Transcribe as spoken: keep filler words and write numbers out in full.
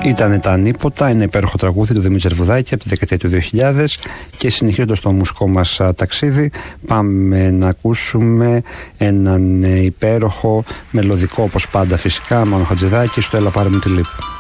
Ήτανε τα ανίποτα, ένα υπέροχο τραγούδι του Δημήτρη Ζερβουδάκη από τη δεκαετία του δύο χιλιάδες, και συνεχίζοντας το μουσικό μας ταξίδι πάμε να ακούσουμε έναν υπέροχο μελωδικό, όπως πάντα φυσικά, Μάνο Χατζηδάκη, στο «Έλα πάρε μου τη λύπη».